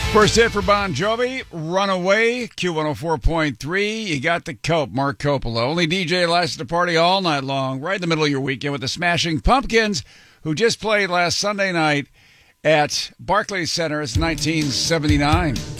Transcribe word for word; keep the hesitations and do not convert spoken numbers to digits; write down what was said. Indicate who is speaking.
Speaker 1: First hit for Bon Jovi, Runaway, Q one oh four point three. You got the Cope, Mark Coppola. Only D J lasted the party all night long, right in the middle of your weekend with the Smashing Pumpkins, who just played last Sunday night at Barclays Center. It's nineteen seventy-nine.